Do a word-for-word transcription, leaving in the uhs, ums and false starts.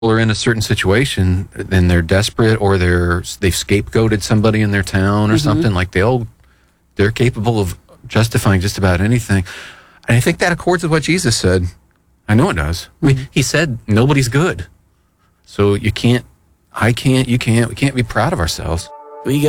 are in a certain situation and they're desperate, or they're they've scapegoated somebody in their town or mm-hmm. something, like they'll they're capable of justifying just about anything. And I think that accords with what Jesus said. I know it does. Mm-hmm. I mean, he said nobody's good, so you can't, I can't, you can't, we can't be proud of ourselves.